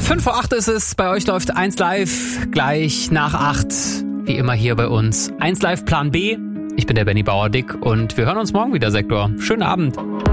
5:08 ist es, bei euch läuft 1 Live gleich nach 8. Wie immer hier bei uns. 1 Live Plan B. Ich bin der Benny Bauerdick und wir hören uns morgen wieder, Sektor. Schönen Abend.